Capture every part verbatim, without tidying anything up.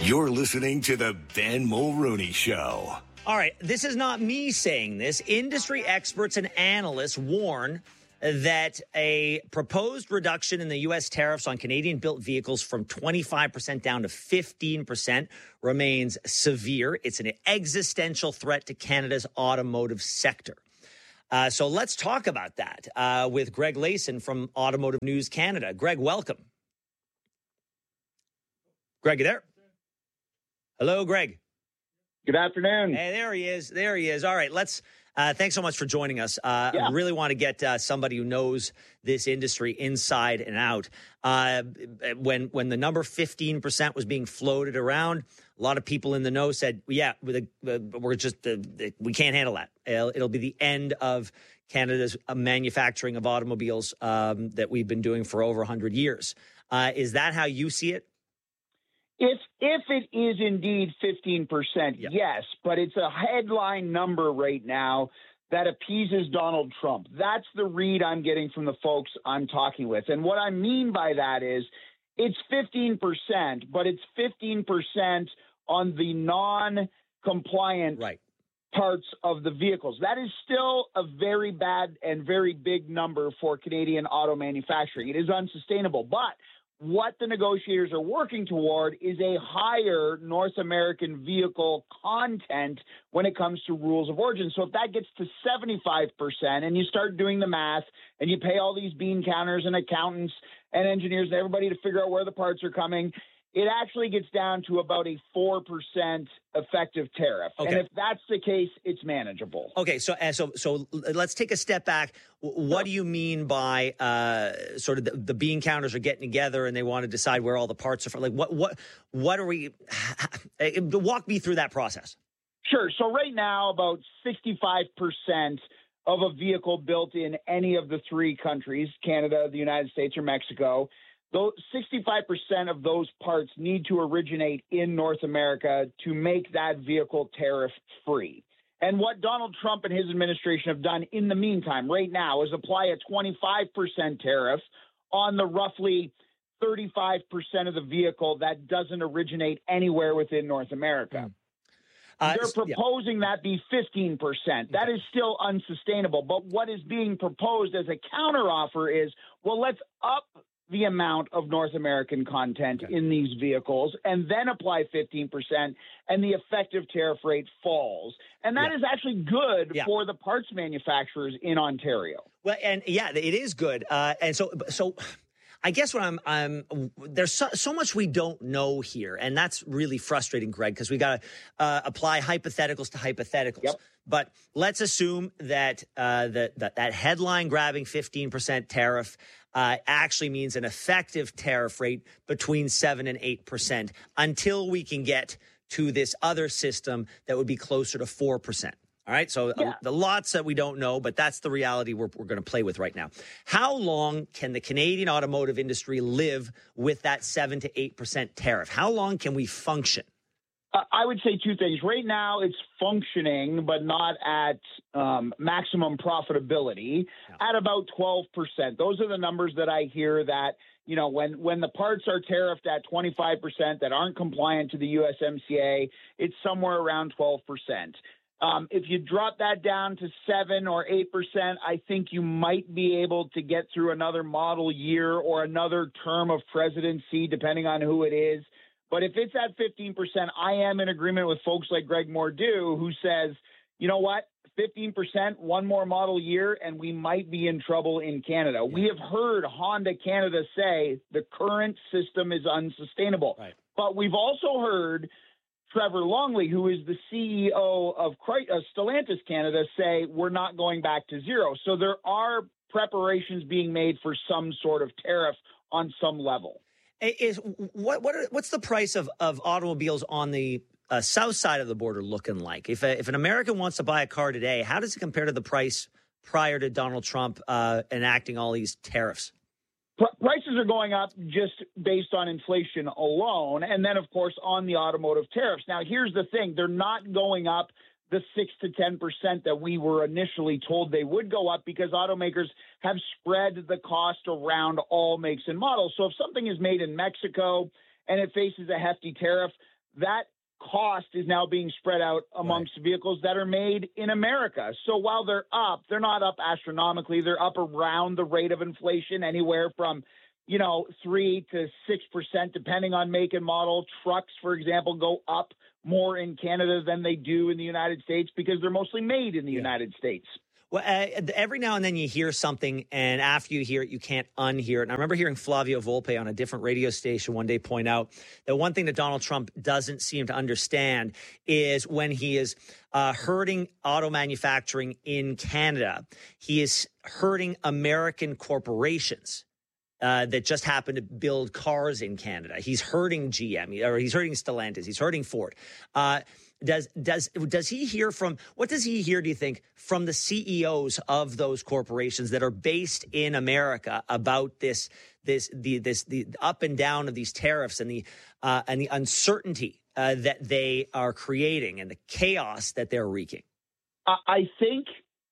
You're listening to the Ben Mulrooney Show. All right, this is not me saying this. Industry experts and analysts warn that a proposed reduction in the U S tariffs on Canadian-built vehicles from twenty-five percent down to fifteen percent remains severe. It's an existential threat to Canada's automotive sector. Uh, so let's talk about that uh, with Greg Layson from Automotive News Canada. Greg, welcome. Greg, you there? Hello, Greg. Good afternoon. Hey, there he is. There he is. All right, let's. Uh, thanks so much for joining us. Uh, yeah. I really want to get uh, somebody who knows this industry inside and out. Uh, when when the number fifteen percent was being floated around, a lot of people in the know said, "Yeah, we're, we're just uh, we can't handle that. It'll, it'll be the end of Canada's manufacturing of automobiles um, that we've been doing for over one hundred years." Uh, is that how you see it? If if it is indeed fifteen percent, yep. yes, but it's a headline number right now that appeases Donald Trump. That's the read I'm getting from the folks I'm talking with. And what I mean by that is it's fifteen percent, but it's fifteen percent on the non-compliant right. parts of the vehicles. That is still a very bad and very big number for Canadian auto manufacturing. It is unsustainable, but what the negotiators are working toward is a higher North American vehicle content when it comes to rules of origin. So if that gets to seventy-five percent and you start doing the math and you pay all these bean counters and accountants and engineers and everybody to figure out where the parts are coming, it actually gets down to about a four percent effective tariff. Okay. And if that's the case, it's manageable. Okay, so uh, so so let's take a step back. What do you mean by uh, sort of the, the bean counters are getting together and they want to decide where all the parts are from? Like what what what are we? Walk me through that process. Sure. So right now, about sixty-five percent of a vehicle built in any of the three countries, Canada, the United States, or Mexico, those sixty-five percent of those parts need to originate in North America to make that vehicle tariff free. And what Donald Trump and his administration have done in the meantime right now is apply a twenty-five percent tariff on the roughly thirty-five percent of the vehicle that doesn't originate anywhere within North America. Uh, They're proposing yeah. that be fifteen percent. That is still unsustainable. But what is being proposed as a counteroffer is, well, let's up the amount of North American content okay. in these vehicles and then apply fifteen percent and the effective tariff rate falls. And that yeah. is actually good yeah. for the parts manufacturers in Ontario. Well, and yeah, it is good. Uh, and so, so I guess what I'm, I'm there's so, so much we don't know here. And that's really frustrating, Greg, because we got to uh, apply hypotheticals to hypotheticals. Yep. But let's assume that uh, the, that, that headline grabbing fifteen percent tariff uh, actually means an effective tariff rate between seven and eight percent until we can get to this other system that would be closer to four percent. All right. So yeah. uh, the lots that we don't know, but that's the reality we're, we're going to play with right now. How long can the Canadian automotive industry live with that seven to eight percent tariff? How long can we function? Uh, I would say two things. Right now, it's functioning, but not at um, maximum profitability, yeah. at about twelve percent. Those are the numbers that I hear that, you know, when, when the parts are tariffed at twenty-five percent that aren't compliant to the U S M C A, it's somewhere around twelve percent. Um, if you drop that down to seven or eight percent, I think you might be able to get through another model year or another term of presidency, depending on who it is. But if it's at fifteen percent, I am in agreement with folks like Greg Mordew, who says, you know what, fifteen percent, one more model year, and we might be in trouble in Canada. Yeah. We have heard Honda Canada say the current system is unsustainable. Right. But we've also heard Trevor Longley, who is the C E O of Stellantis Canada, say we're not going back to zero. So there are preparations being made for some sort of tariff on some level. Is what what are, what's the price of, of automobiles on the uh, south side of the border looking like? If a, if an American wants to buy a car today, how does it compare to the price prior to Donald Trump uh, enacting all these tariffs? Prices are going up just based on inflation alone, and then, of course, on the automotive tariffs. Now, here's the thing. They're not going up the six to ten percent that we were initially told they would go up because automakers have spread the cost around all makes and models. So if something is made in Mexico and it faces a hefty tariff, that cost is now being spread out amongst right. vehicles that are made in America. So while they're up, they're not up astronomically. They're up around the rate of inflation, anywhere from, you know, three to six percent, depending on make and model. Trucks, for example, go up more in Canada than they do in the United States because they're mostly made in the yeah. United States. Well, uh, every now and then you hear something, and after you hear it, you can't unhear it. And I remember hearing Flavio Volpe on a different radio station one day point out that one thing that Donald Trump doesn't seem to understand is when he is uh, hurting auto manufacturing in Canada, he is hurting American corporations uh, that just happen to build cars in Canada. He's hurting G M, or he's hurting Stellantis, he's hurting Ford. Uh Does does does he hear from what does he hear, do you think, from the C E Os of those corporations that are based in America about this this the this the up and down of these tariffs and the uh, and the uncertainty uh, that they are creating and the chaos that they're wreaking? I think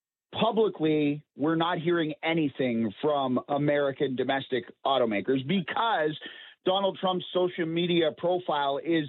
publicly we're not hearing anything from American domestic automakers because Donald Trump's social media profile is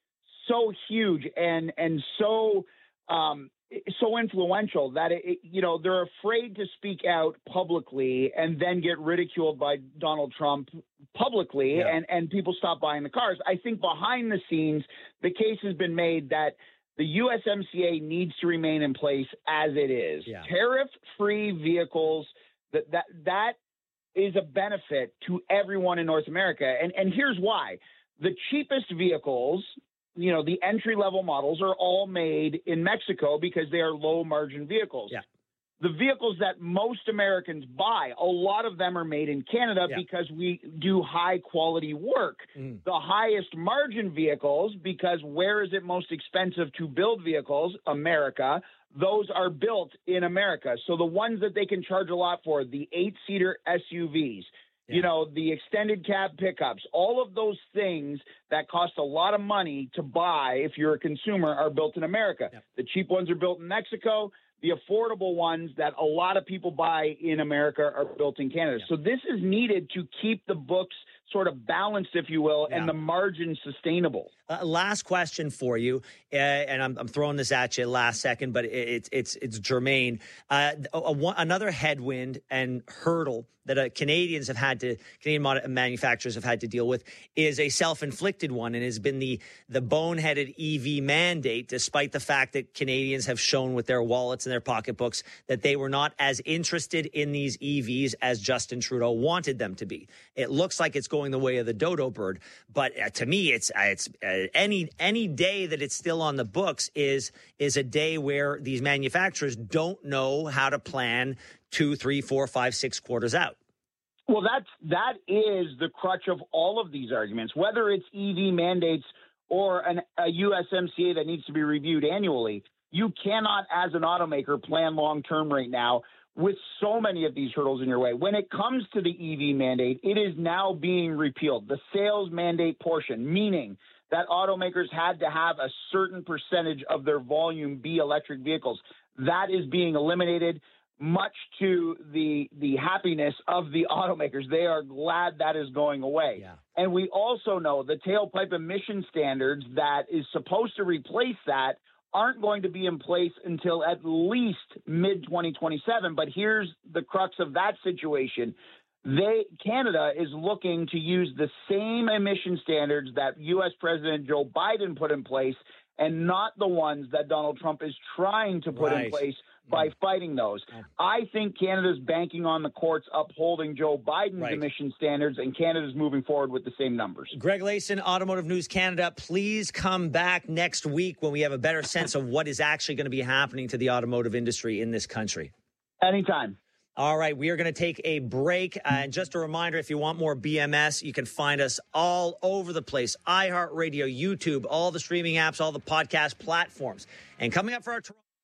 so huge and and so um, so influential that it, it, you know, they're afraid to speak out publicly and then get ridiculed by Donald Trump publicly, yeah. and and people stop buying the cars. I think behind the scenes, the case has been made that the U S M C A needs to remain in place as it is. Yeah. Tariff-free vehicles, that that that is a benefit to everyone in North America, and and here's why: the cheapest vehicles, you know, the entry-level models are all made in Mexico because they are low-margin vehicles. Yeah. The vehicles that most Americans buy, a lot of them are made in Canada yeah. because we do high-quality work. Mm. The highest-margin vehicles, because where is it most expensive to build vehicles? America. Those are built in America. So the ones that they can charge a lot for, the eight-seater S U Vs, Yeah. you know, the extended cab pickups, all of those things that cost a lot of money to buy if you're a consumer are built in America. Yeah. The cheap ones are built in Mexico. The affordable ones that a lot of people buy in America are built in Canada. Yeah. So this is needed to keep the books sort of balanced, if you will, yeah. and the margin sustainable. Uh, last question for you, uh, and I'm, I'm throwing this at you last second, but it's it's it's germane. Uh, a, a, another headwind and hurdle that uh, Canadians have had to, Canadian mod- manufacturers have had to deal with, is a self-inflicted one, and has been the the boneheaded E V mandate. Despite the fact that Canadians have shown with their wallets and their pocketbooks that they were not as interested in these E Vs as Justin Trudeau wanted them to be. It looks like it's going the way of the dodo bird, but uh, to me, it's uh, it's. Uh, Any any day that it's still on the books is is a day where these manufacturers don't know how to plan two, three, four, five, six quarters out. Well, that's that is the crutch of all of these arguments, whether it's E V mandates or an, a U S M C A that needs to be reviewed annually. You cannot, as an automaker, plan long term right now with so many of these hurdles in your way. When it comes to the E V mandate, it is now being repealed. The sales mandate portion, meaning that automakers had to have a certain percentage of their volume be electric vehicles. That is being eliminated, much to the the happiness of the automakers. They are glad that is going away. Yeah. And we also know the tailpipe emission standards that is supposed to replace that aren't going to be in place until at least mid twenty twenty-seven. But here's the crux of that situation. They Canada is looking to use the same emission standards that U S President Joe Biden put in place, and not the ones that Donald Trump is trying to put right. in place by mm. fighting those. Yeah. I think Canada's banking on the courts upholding Joe Biden's right. emission standards, and Canada's moving forward with the same numbers. Greg Layson, Automotive News Canada, please come back next week when we have a better sense of what is actually going to be happening to the automotive industry in this country. Anytime. All right, we are going to take a break. Uh, and just a reminder, if you want more B M S, you can find us all over the place. iHeartRadio, YouTube, all the streaming apps, all the podcast platforms. And coming up for our...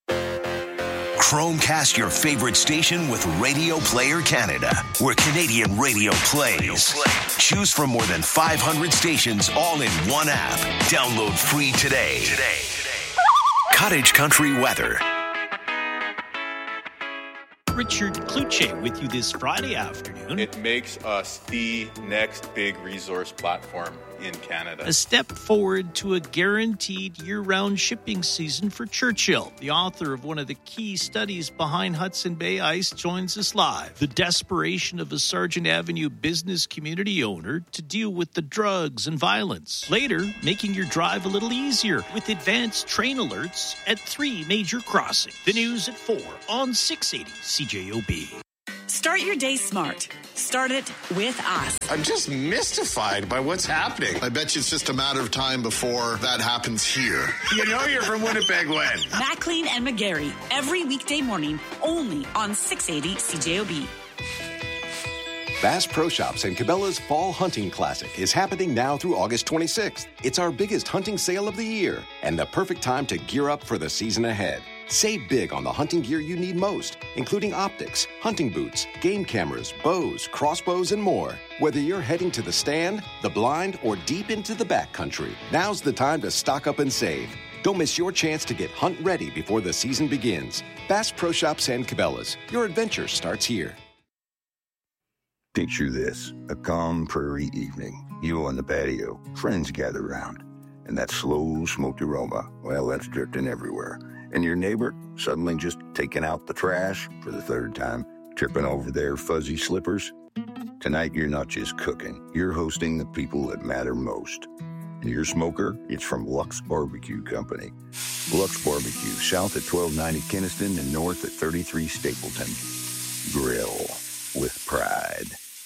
Chromecast your favorite station with Radio Player Canada, where Canadian radio plays. Choose from more than five hundred stations all in one app. Download free today. Today. Cottage Country Weather. Richard Kluche with you this Friday afternoon. It makes us the next big resource platform in Canada. A step forward to a guaranteed year-round shipping season for Churchill. The author of one of the key studies behind Hudson Bay Ice joins us live. The desperation of a Sargent Avenue business community owner to deal with the drugs and violence. Later, making your drive a little easier with advanced train alerts at three major crossings. The news at four on six eighty C J O B. Start your day smart. Start it with us. I'm just mystified by what's happening. I bet you it's just a matter of time before that happens here. You know you're from Winnipeg when? Maclean and McGarry, every weekday morning, only on six eighty C J O B. Bass Pro Shops and Cabela's Fall Hunting Classic is happening now through August twenty-sixth. It's our biggest hunting sale of the year and the perfect time to gear up for the season ahead. Save big on the hunting gear you need most, including optics, hunting boots, game cameras, bows, crossbows, and more. Whether you're heading to the stand, the blind, or deep into the backcountry, now's the time to stock up and save. Don't miss your chance to get hunt ready before the season begins. Bass Pro Shops and Cabela's. Your adventure starts here. Picture this, a calm prairie evening. You on the patio, friends gather around, and that slow smoked aroma, well, that's drifting everywhere. And your neighbor suddenly just taking out the trash for the third time, tripping over their fuzzy slippers. Tonight, you're not just cooking, you're hosting the people that matter most. And your smoker, it's from Lux Barbecue Company. Lux Barbecue, south at twelve ninety Kinnison and north at thirty-three Stapleton. Grill with pride.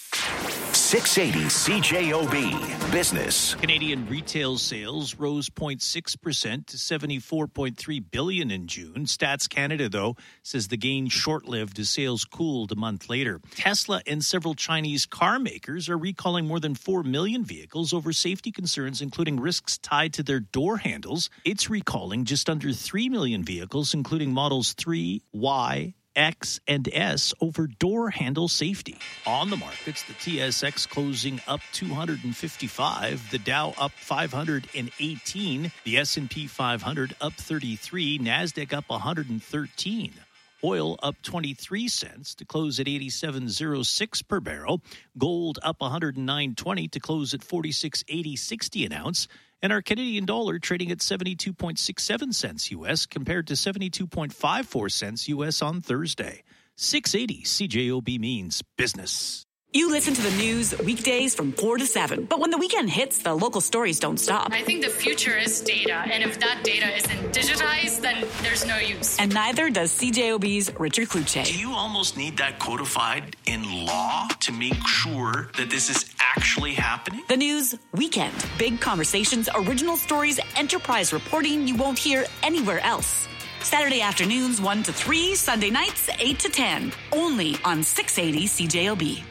six eighty C J O B Business. Canadian retail sales rose zero point six percent to seventy-four point three billion dollars in June. Stats Canada, though, says the gain short-lived as sales cooled a month later. Tesla and several Chinese car makers are recalling more than four million vehicles over safety concerns, including risks tied to their door handles. It's recalling just under three million vehicles, including models three, Y, X, and S over door handle safety. On the markets, the T S X closing up two hundred fifty-five, the Dow up five hundred eighteen, the S and P five hundred up thirty-three, NASDAQ up one hundred thirteen. Oil up twenty-three cents to close at eighty-seven oh six per barrel. Gold up one hundred nine twenty to close at forty-six eighty sixty an ounce. And our Canadian dollar trading at seventy-two point six seven cents U S compared to seventy-two point five four cents U S on Thursday. six eighty C J O B means business. You listen to the news weekdays from four to seven, but when the weekend hits, the local stories don't stop. I think the future is data, and if that data isn't digitized, then there's no use. And neither does C J O B's Richard Kluche. Do you almost need that codified in law to make sure that this is actually happening? The news weekend. Big conversations, original stories, enterprise reporting you won't hear anywhere else. Saturday afternoons one to three, Sunday nights eight to ten. Only on six eighty C J O B.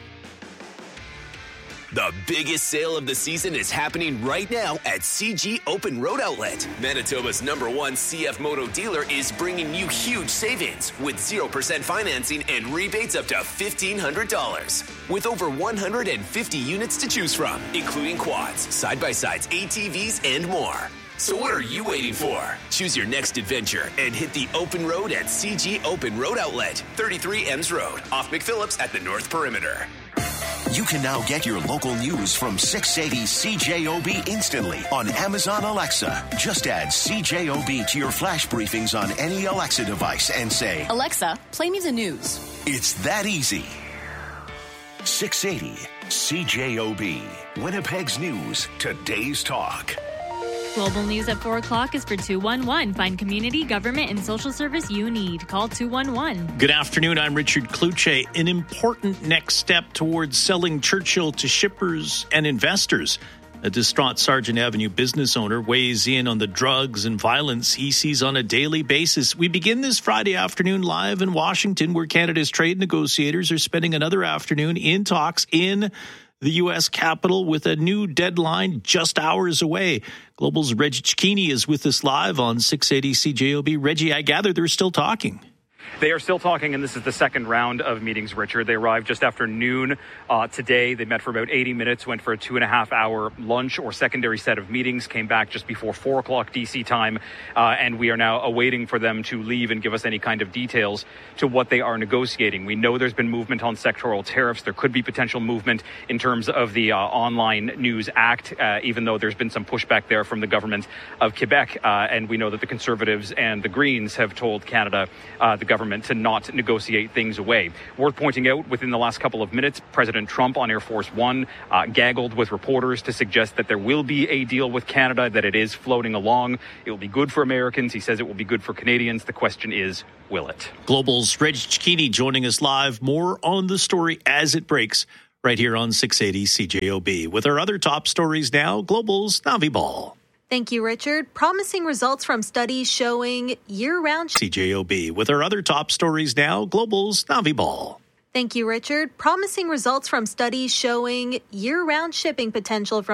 The biggest sale of the season is happening right now at C G Open Road Outlet. Manitoba's number one C F Moto dealer is bringing you huge savings with zero percent financing and rebates up to fifteen hundred dollars. With over one hundred fifty units to choose from, including quads, side-by-sides, A T Vs, and more. So what are you waiting for? Choose your next adventure and hit the open road at C G Open Road Outlet, thirty-three Ems Road, off McPhillips at the North Perimeter. You can now get your local news from six eighty C J O B instantly on Amazon Alexa. Just add C J O B to your flash briefings on any Alexa device and say, Alexa, play me the news. It's that easy. six eighty C J O B, Winnipeg's news, today's talk. Global news at four o'clock is for two one one. Find community, government, and social service you need. Call two one one. Good afternoon. I'm Richard Kluche. An important next step towards selling Churchill to shippers and investors. A distraught Sargent Avenue business owner weighs in on the drugs and violence he sees on a daily basis. We begin this Friday afternoon live in Washington, where Canada's trade negotiators are spending another afternoon in talks in the U S Capitol with a new deadline just hours away. Global's Reggie Cicchini is with us live on six eighty C J O B. Reggie, I gather they're still talking. They are still talking, and this is the second round of meetings, Richard. They arrived just after noon uh, today. They met for about eighty minutes, went for a two and a half hour lunch or secondary set of meetings, came back just before four o'clock D C time, uh, and we are now awaiting for them to leave and give us any kind of details to what they are negotiating. We know there's been movement on sectoral tariffs. There could be potential movement in terms of the uh, Online News Act, uh, even though there's been some pushback there from the government of Quebec, uh, and we know that the Conservatives and the Greens have told Canada, uh, the government, to not negotiate things away. Worth pointing out, within the last couple of minutes, President Trump on Air Force One uh, gaggled with reporters to suggest that there will be a deal with Canada, that it is floating along. It will be good for Americans. He says it will be good for Canadians. The question is, will it? Global's Reg Cicchini joining us live. More on the story as it breaks right here on six eighty C J O B. With our other top stories now, Global's Navi Ball. Thank you, Richard. Promising results from studies showing year-round... C J O B. With our other top stories now, Global's Navi Ball. Thank you, Richard. Promising results from studies showing year-round shipping potential from